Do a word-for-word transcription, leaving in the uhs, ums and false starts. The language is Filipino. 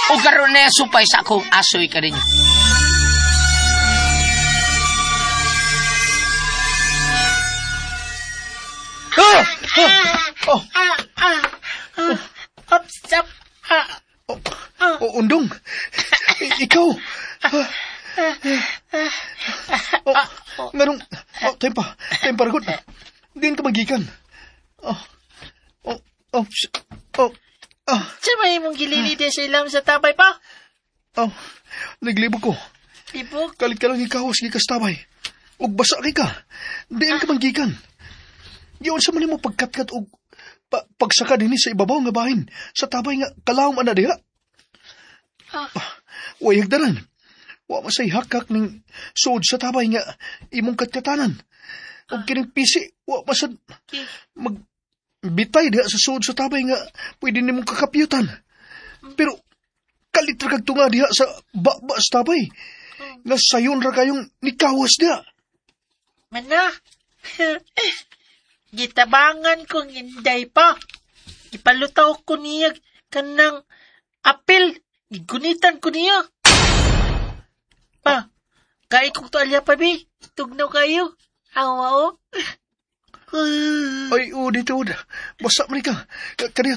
O karon na supay sa akong asoy ka rin. Ah! Oh, Upsap. oh, oh, Undong. I- ikaw. Ah, oh, nganong, oh, tayo pa, tayo pa ragot. Diyan ka magikan. Oh, oh, oh, sh- oh, ah, Sa may mong gililide sa ilam sa tabay pa? oh, naglibog ko. Ibog. Kalit ka lang ikaw, sige kastabay. Ug basa kay ka. Diyan ka magikan. Diyon sa man mo pagkatkat og pa, pagsaka dinhi sa ibabaw nga bahin sa tabay nga kalawom ana diha. Ah. Way hagdanan. Wa masay hakak ning sud sa tabay nga imong katkatanan. Og kining pisi wa masad Okay. mag bitay diha sa sud sa tabay nga pwede nimong kakapyutan. Pero kalit ra kag tunga diha sa baba sa tabay. Nga sayon ra kayong nikawas diha. Mana? Gitabangan kong inday pa. Ipalutaw ko niya kanang apil. Igunitan ko niya. Pa, kaya kong tualya pa, bi. Tugnaw kayo. Awa, o. Ay, o dito. Basa man ka. Kaniya